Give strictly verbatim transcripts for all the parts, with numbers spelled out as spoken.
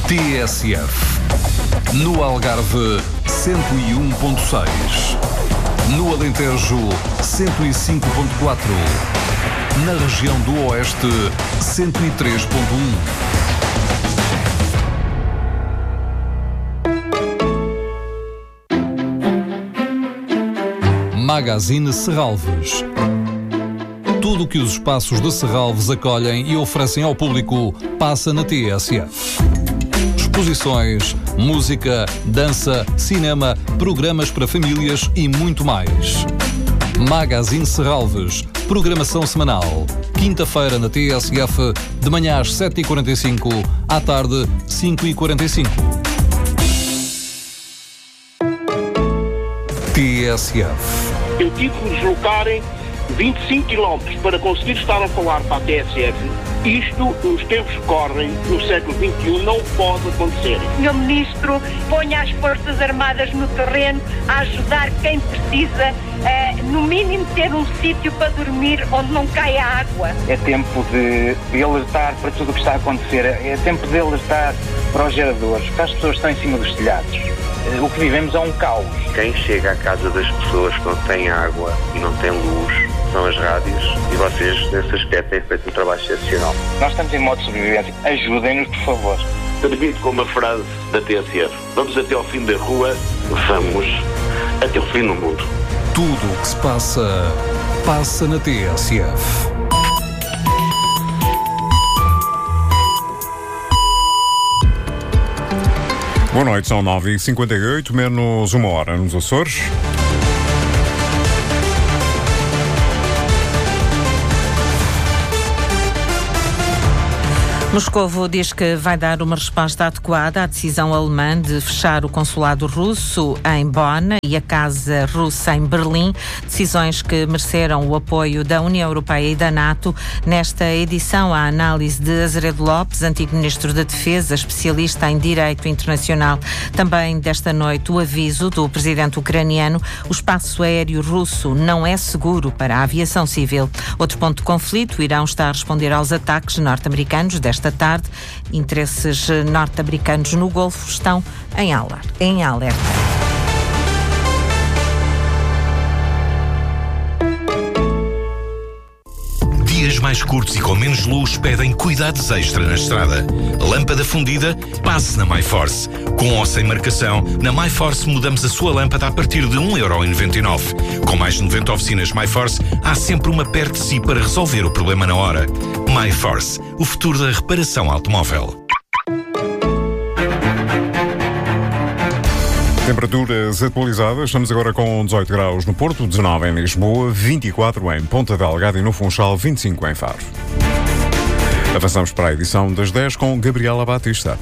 T S F. No Algarve, cento e um ponto seis. No Alentejo, cento e cinco ponto quatro. Na região do Oeste, cento e três ponto um. Magazine Serralves. Tudo o que os espaços de Serralves acolhem e oferecem ao público passa na T S F. Exposições, música, dança, cinema, programas para famílias e muito mais. Magazine Serralves, programação semanal. Quinta-feira na T S F, de manhã às sete e quarenta e cinco, à tarde cinco e quarenta e cinco. T S F. Eu tive que me deslocarem vinte e cinco quilómetros para conseguir estar a falar para a T S F. Isto, nos tempos que correm, no século vinte e um, não pode acontecer. senhor Ministro, ponha as Forças Armadas no terreno a ajudar quem precisa, eh, no mínimo ter um sítio para dormir onde não caia água. É tempo de, de alertar para tudo o que está a acontecer. É tempo de alertar para os geradores, para as pessoas que estão em cima dos telhados. O que vivemos é um caos. Quem chega à casa das pessoas que não têm água e não têm luz são as rádios, e vocês, nesse aspecto, têm feito um trabalho excepcional. Nós estamos em modo de sobrevivência. Ajudem-nos, por favor. Termino com uma frase da T S F. Vamos até ao fim da rua, vamos até ao fim do mundo. Tudo o que se passa, passa na T S F. Boa noite, são nove e cinquenta e oito, menos uma hora nos Açores. Moscovo diz que vai dar uma resposta adequada à decisão alemã de fechar o consulado russo em Bonn e a Casa Russa em Berlim, decisões que mereceram o apoio da União Europeia e da NATO. Nesta edição, a análise de Azeredo Lopes, antigo Ministro da Defesa, especialista em Direito Internacional. Também desta noite o aviso do presidente ucraniano: o espaço aéreo russo não é seguro para a aviação civil. Outro ponto de conflito: o Irão está a responder aos ataques norte-americanos desta tarde. Interesses norte-americanos no Golfo estão em alerta. Em alerta. Dias mais curtos e com menos luz pedem cuidados extra na estrada. Lâmpada fundida? Passe na MyForce. Com ou sem marcação, na MyForce mudamos a sua lâmpada a partir de um euro e noventa e nove. Com mais de noventa oficinas MyForce, há sempre uma perto de si para resolver o problema na hora. MyForce, o futuro da reparação automóvel. Temperaturas atualizadas, estamos agora com dezoito graus no Porto, dezanove em Lisboa, vinte e quatro em Ponta Delgada e no Funchal, vinte e cinco em Faro. Avançamos para a edição das dez com Gabriela Batista.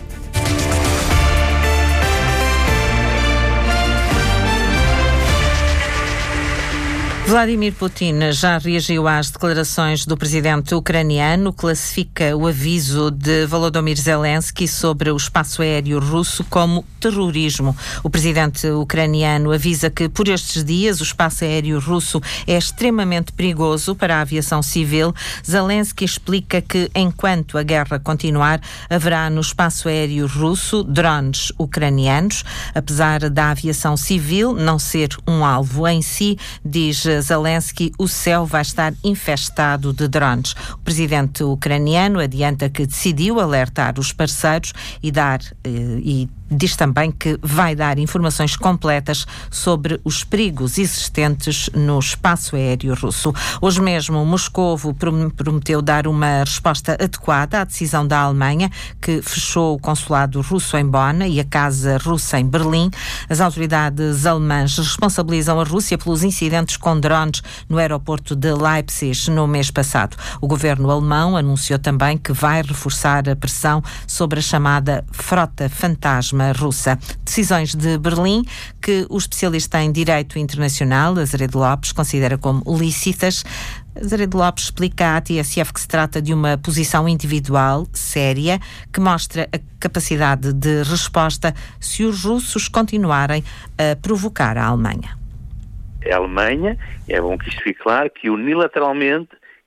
Vladimir Putin já reagiu às declarações do presidente ucraniano, classifica o aviso de Volodymyr Zelensky sobre o espaço aéreo russo como terrorismo. O presidente ucraniano avisa que por estes dias o espaço aéreo russo é extremamente perigoso para a aviação civil. Zelensky explica que enquanto a guerra continuar, haverá no espaço aéreo russo drones ucranianos. Apesar da aviação civil não ser um alvo em si, diz Zelensky, o céu vai estar infestado de drones. O presidente ucraniano adianta que decidiu alertar os parceiros e dar eh, e diz também que vai dar informações completas sobre os perigos existentes no espaço aéreo russo. Hoje mesmo, Moscovo prometeu dar uma resposta adequada à decisão da Alemanha, que fechou o consulado russo em Bonn e a Casa Russa em Berlim. As autoridades alemãs responsabilizam a Rússia pelos incidentes com drones no aeroporto de Leipzig no mês passado. O governo alemão anunciou também que vai reforçar a pressão sobre a chamada frota fantasma russa. Decisões de Berlim que o especialista em Direito Internacional, Azeredo Lopes, considera como lícitas. Azeredo Lopes explica à T S F que se trata de uma posição individual, séria, que mostra a capacidade de resposta se os russos continuarem a provocar a Alemanha. A Alemanha, é bom que isto fique claro, que unilateralmente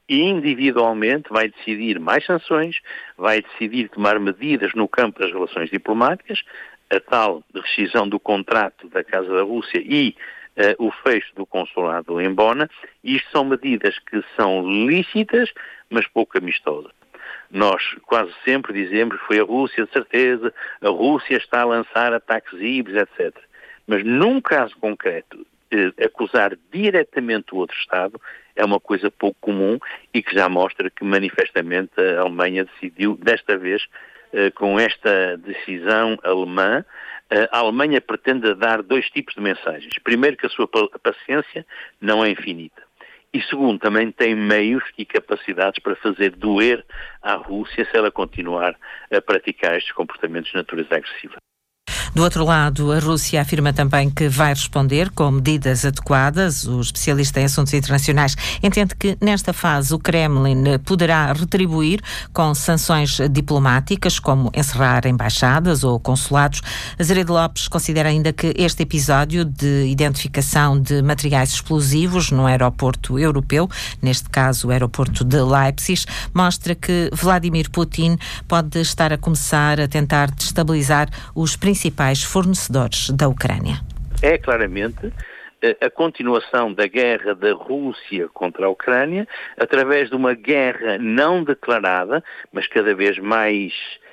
e individualmente vai decidir mais sanções, vai decidir tomar medidas no campo das relações diplomáticas, a tal rescisão do contrato da Casa da Rússia e uh, o fecho do consulado em Bona. Isto são medidas que são lícitas, mas pouco amistosas. Nós quase sempre dizemos que foi a Rússia, de certeza, a Rússia está a lançar ataques híbridos, etcétera. Mas num caso concreto, eh, acusar diretamente o outro Estado é uma coisa pouco comum e que já mostra que manifestamente a Alemanha decidiu, desta vez, eh, com esta decisão alemã, eh, a Alemanha pretende dar dois tipos de mensagens. Primeiro, que a sua paciência não é infinita. E segundo, também tem meios e capacidades para fazer doer à Rússia se ela continuar a praticar estes comportamentos de natureza agressiva. Do outro lado, a Rússia afirma também que vai responder com medidas adequadas. O especialista em assuntos internacionais entende que, nesta fase, o Kremlin poderá retribuir com sanções diplomáticas, como encerrar embaixadas ou consulados. Azeredo Lopes considera ainda que este episódio de identificação de materiais explosivos no aeroporto europeu, neste caso o aeroporto de Leipzig, mostra que Vladimir Putin pode estar a começar a tentar destabilizar os principais fornecedores da Ucrânia. É claramente a continuação da guerra da Rússia contra a Ucrânia através de uma guerra não declarada, mas cada vez mais,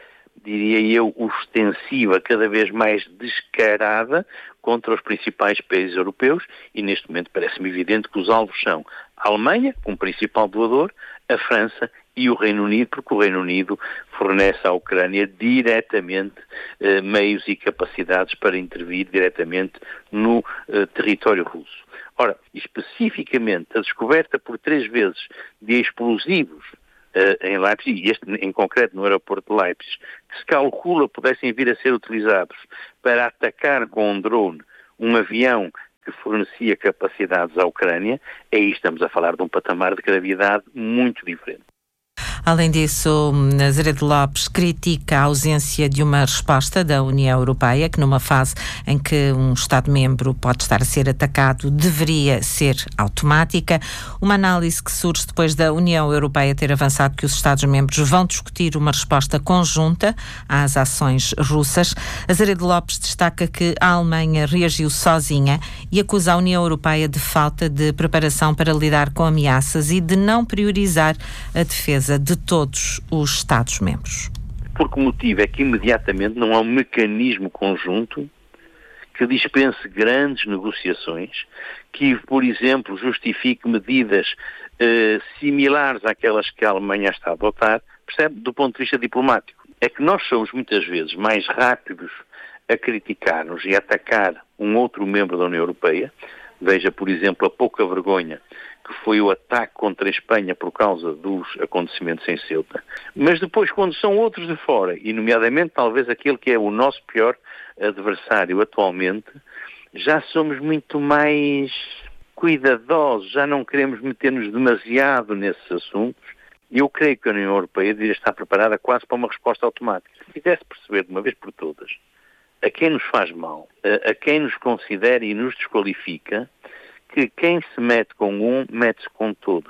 diria eu, ostensiva, cada vez mais descarada contra os principais países europeus, e neste momento parece-me evidente que os alvos são a Alemanha, como principal doador, a França e o Reino Unido, porque o Reino Unido fornece à Ucrânia diretamente eh, meios e capacidades para intervir diretamente no eh, território russo. Ora, especificamente a descoberta por três vezes de explosivos eh, em Leipzig, e este em concreto no aeroporto de Leipzig, que se calcula pudessem vir a ser utilizados para atacar com um drone um avião que fornecia capacidades à Ucrânia, aí estamos a falar de um patamar de gravidade muito diferente. Além disso, Azeredo Lopes critica a ausência de uma resposta da União Europeia, que numa fase em que um Estado-membro pode estar a ser atacado, deveria ser automática. Uma análise que surge depois da União Europeia ter avançado que os Estados-membros vão discutir uma resposta conjunta às ações russas. Azeredo Lopes destaca que a Alemanha reagiu sozinha e acusa a União Europeia de falta de preparação para lidar com ameaças e de não priorizar a defesa de todos os Estados-membros. Por que motivo é que imediatamente não há um mecanismo conjunto que dispense grandes negociações, que, por exemplo, justifique medidas eh, similares àquelas que a Alemanha está a adotar, percebe? Do ponto de vista diplomático. É que nós somos muitas vezes mais rápidos a criticar-nos e a atacar um outro membro da União Europeia. Veja, por exemplo, a pouca vergonha que foi o ataque contra a Espanha por causa dos acontecimentos em Ceuta. Mas depois, quando são outros de fora, e nomeadamente talvez aquele que é o nosso pior adversário atualmente, já somos muito mais cuidadosos, já não queremos meter-nos demasiado nesses assuntos. E eu creio que a União Europeia deveria estar preparada quase para uma resposta automática. Se quisesse perceber de uma vez por todas a quem nos faz mal, a, a quem nos considera e nos desqualifica, que quem se mete com um, mete-se com todos.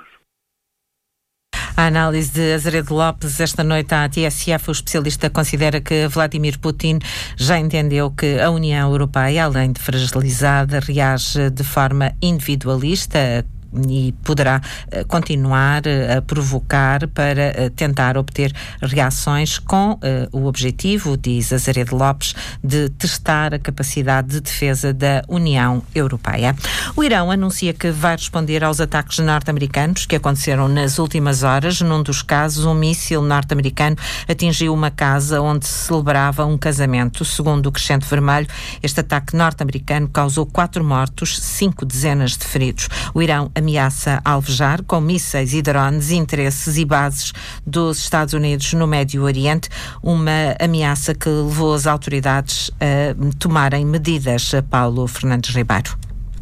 A análise de Azeredo Lopes esta noite à T S F, o especialista considera que Vladimir Putin já entendeu que a União Europeia, além de fragilizada, reage de forma individualista e poderá uh, continuar uh, a provocar para uh, tentar obter reações com uh, o objetivo, diz Azeredo Lopes, de testar a capacidade de defesa da União Europeia. O Irão anuncia que vai responder aos ataques norte-americanos que aconteceram nas últimas horas. Num dos casos, um míssil norte-americano atingiu uma casa onde se celebrava um casamento. Segundo o Crescente Vermelho, este ataque norte-americano causou quatro mortos, cinco dezenas de feridos. O Irão ameaça alvejar com mísseis e drones interesses e bases dos Estados Unidos no Médio Oriente, uma ameaça que levou as autoridades a tomarem medidas. Paulo Fernandes Ribeiro.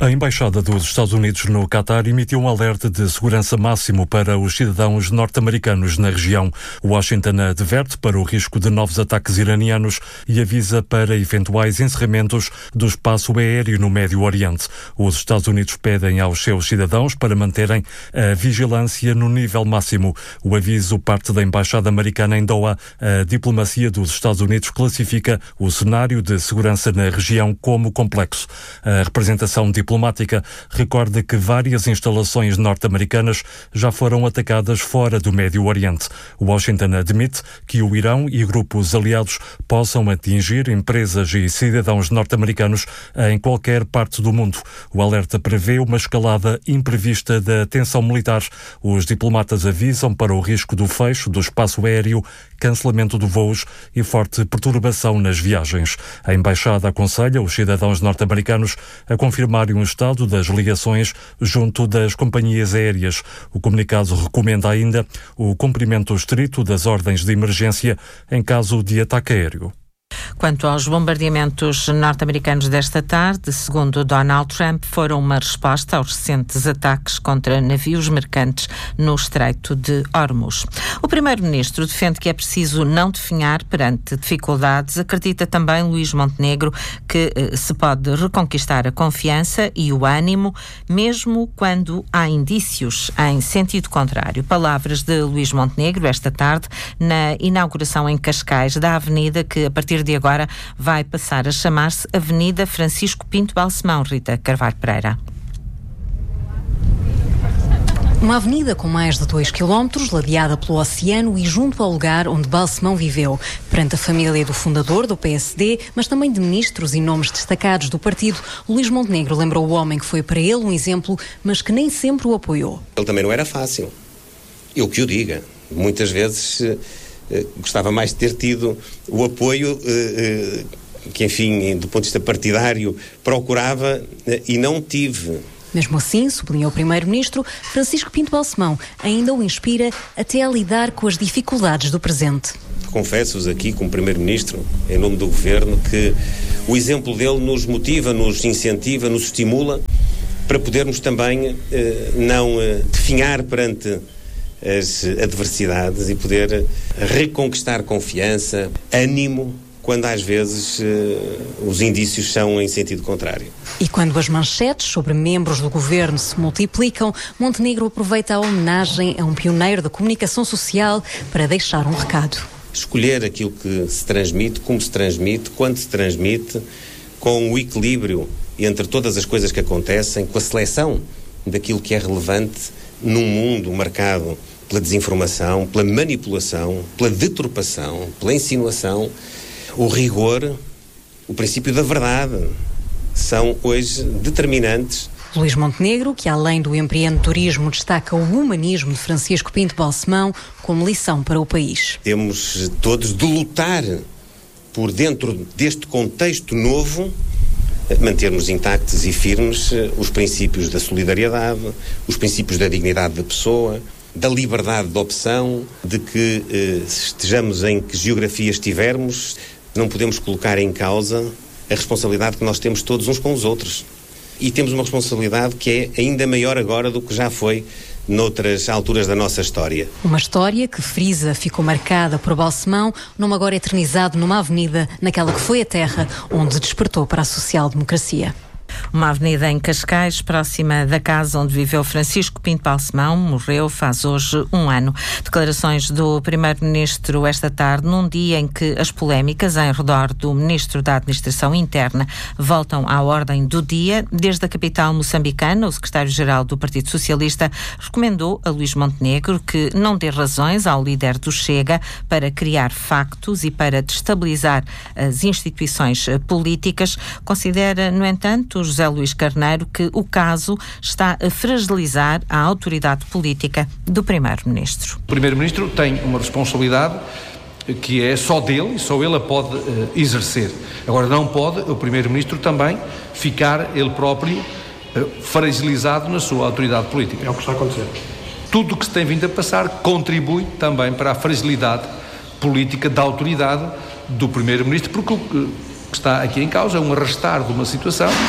A Embaixada dos Estados Unidos no Catar emitiu um alerta de segurança máximo para os cidadãos norte-americanos na região. Washington adverte para o risco de novos ataques iranianos e avisa para eventuais encerramentos do espaço aéreo no Médio Oriente. Os Estados Unidos pedem aos seus cidadãos para manterem a vigilância no nível máximo. O aviso parte da Embaixada Americana em Doha. A diplomacia dos Estados Unidos classifica o cenário de segurança na região como complexo. A representação diplomática diplomática recorda que várias instalações norte-americanas já foram atacadas fora do Médio Oriente. Washington admite que o Irão e grupos aliados possam atingir empresas e cidadãos norte-americanos em qualquer parte do mundo. O alerta prevê uma escalada imprevista da tensão militar. Os diplomatas avisam para o risco do fecho do espaço aéreo, cancelamento de voos e forte perturbação nas viagens. A Embaixada aconselha os cidadãos norte-americanos a confirmarem o estado das ligações junto das companhias aéreas. O comunicado recomenda ainda o cumprimento estrito das ordens de emergência em caso de ataque aéreo. Quanto aos bombardeamentos norte-americanos desta tarde, segundo Donald Trump, foram uma resposta aos recentes ataques contra navios mercantes no Estreito de Hormuz. O primeiro-ministro defende que é preciso não definhar perante dificuldades. Acredita também Luís Montenegro que eh, se pode reconquistar a confiança e o ânimo, mesmo quando há indícios em sentido contrário. Palavras de Luís Montenegro esta tarde na inauguração em Cascais da avenida que, a partir de agora, vai passar a chamar-se Avenida Francisco Pinto Balsemão. Rita Carvalho Pereira. Uma avenida com mais de dois quilómetros, ladeada pelo oceano e junto ao lugar onde Balsemão viveu, perante a família do fundador do P S D, mas também de ministros e nomes destacados do partido. Luís Montenegro lembrou o homem que foi para ele um exemplo, mas que nem sempre o apoiou. Ele também não era fácil. Eu que o diga. Muitas vezes eh, gostava mais de ter tido o apoio eh, eh, que, enfim, do ponto de vista partidário, procurava eh, e não tive. Mesmo assim, sublinhou o primeiro-ministro, Francisco Pinto Balsemão ainda o inspira até a lidar com as dificuldades do presente. Confesso-vos aqui, como primeiro-ministro, em nome do governo, que o exemplo dele nos motiva, nos incentiva, nos estimula para podermos também eh, não eh, definhar perante as adversidades e poder reconquistar confiança, ânimo, quando às vezes uh, os indícios são em sentido contrário. E quando as manchetes sobre membros do governo se multiplicam, Montenegro aproveita a homenagem a um pioneiro da comunicação social para deixar um recado. Escolher aquilo que se transmite, como se transmite, quando se transmite, com o equilíbrio entre todas as coisas que acontecem, com a seleção daquilo que é relevante num mundo marcado pela desinformação, pela manipulação, pela deturpação, pela insinuação. O rigor, o princípio da verdade, são hoje determinantes. Luís Montenegro, que além do empreendedorismo destaca o humanismo de Francisco Pinto Balsemão como lição para o país. Temos todos de lutar por, dentro deste contexto novo, mantermos intactos e firmes os princípios da solidariedade, os princípios da dignidade da pessoa, da liberdade de opção, de que eh, estejamos em que geografia estivermos, não podemos colocar em causa a responsabilidade que nós temos todos uns com os outros. E temos uma responsabilidade que é ainda maior agora do que já foi noutras alturas da nossa história. Uma história que, frisa, ficou marcada por Balsemão, nome agora eternizado numa avenida, naquela que foi a terra onde despertou para a social-democracia. Uma avenida em Cascais, próxima da casa onde viveu Francisco Pinto Balsemão, morreu faz hoje um ano. Declarações do primeiro-ministro esta tarde, num dia em que as polémicas em redor do ministro da Administração Interna voltam à ordem do dia. Desde a capital moçambicana, o secretário-geral do Partido Socialista recomendou a Luís Montenegro que não dê razões ao líder do Chega para criar factos e para destabilizar as instituições políticas. Considera, no entanto, José Luís Carneiro, que o caso está a fragilizar a autoridade política do primeiro-ministro. O primeiro-ministro tem uma responsabilidade que é só dele e só ele a pode uh, exercer. Agora, não pode o primeiro-ministro também ficar ele próprio uh, fragilizado na sua autoridade política. É o que está a acontecer. Tudo o que se tem vindo a passar contribui também para a fragilidade política da autoridade do primeiro-ministro, porque o que está aqui em causa é um arrastar de uma situação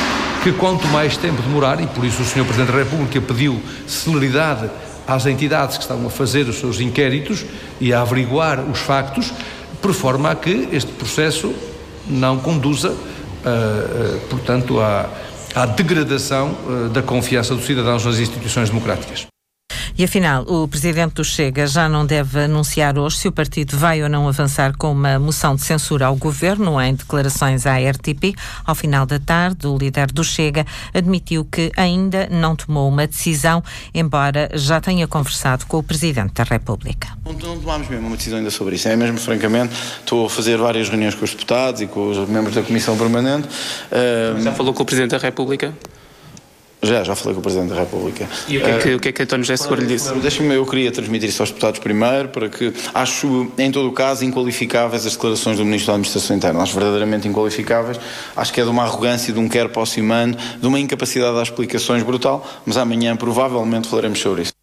que quanto mais tempo demorar, e por isso o senhor Presidente da República pediu celeridade às entidades que estavam a fazer os seus inquéritos e a averiguar os factos, por forma a que este processo não conduza, uh, uh, portanto, à, à degradação uh, da confiança dos cidadãos nas instituições democráticas. E afinal, o Presidente do Chega já não deve anunciar hoje se o partido vai ou não avançar com uma moção de censura ao Governo. Em declarações à R T P, ao final da tarde, o líder do Chega admitiu que ainda não tomou uma decisão, embora já tenha conversado com o Presidente da República. Não, não tomámos mesmo uma decisão ainda sobre isso. É mesmo, francamente, estou a fazer várias reuniões com os deputados e com os membros da Comissão Permanente. Uh... Já falou com o Presidente da República? Já, já falei com o Presidente da República. E o que é que, uh, o que, é que António José Seguro lhe disse? Deixa-me, eu queria transmitir isso aos deputados primeiro, para que, acho, em todo o caso, inqualificáveis as declarações do Ministro da Administração Interna. Acho verdadeiramente inqualificáveis. Acho que é de uma arrogância, de um quer posse humano, de uma incapacidade às explicações brutal, mas amanhã provavelmente falaremos sobre isso.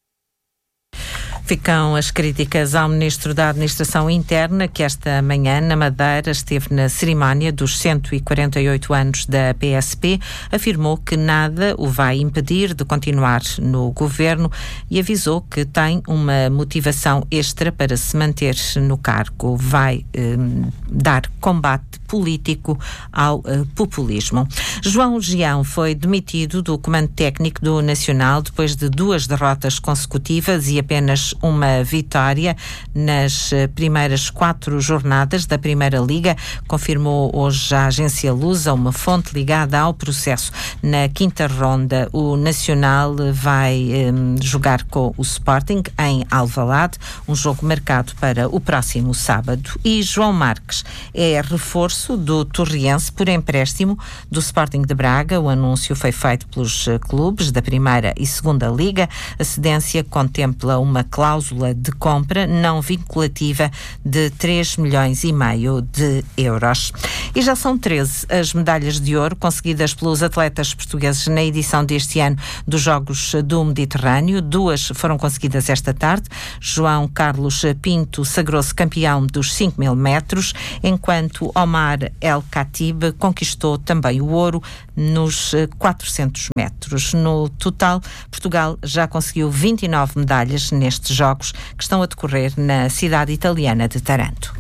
Ficam as críticas ao Ministro da Administração Interna, que esta manhã, na Madeira, esteve na cerimónia dos cento e quarenta e oito anos da P S P, afirmou que nada o vai impedir de continuar no governo e avisou que tem uma motivação extra para se manter no cargo. Vai eh, dar combate político ao eh, populismo. João Legião foi demitido do comando técnico do Nacional depois de duas derrotas consecutivas e apenas uma vitória nas primeiras quatro jornadas da Primeira Liga, confirmou hoje a agência Lusa, uma fonte ligada ao processo. Na quinta ronda, o Nacional vai um, jogar com o Sporting em Alvalade, um jogo marcado para o próximo sábado. E João Marques é reforço do Torriense por empréstimo do Sporting de Braga. O anúncio foi feito pelos clubes da Primeira e Segunda Liga. A cedência contempla uma cláusula de compra não vinculativa de três milhões e meio de euros. E já são treze as medalhas de ouro conseguidas pelos atletas portugueses na edição deste ano dos Jogos do Mediterrâneo. Duas foram conseguidas esta tarde. João Carlos Pinto sagrou-se campeão dos cinco mil metros, enquanto Omar El Khatib conquistou também o ouro nos quatrocentos metros. No total, Portugal já conseguiu vinte e nove medalhas nestes Jogos que estão a decorrer na cidade italiana de Taranto.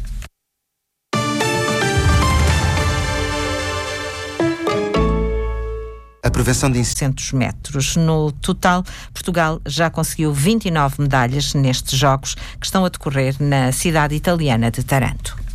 A prevenção de incêndios metros. No total, Portugal já conseguiu vinte e nove medalhas nestes Jogos que estão a decorrer na cidade italiana de Taranto.